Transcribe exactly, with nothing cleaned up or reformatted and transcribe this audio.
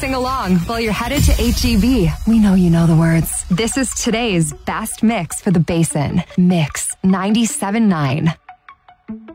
sing along while you're headed to H E B. We know you know the words. This is today's best mix for the Basin. Mix ninety-seven point nine.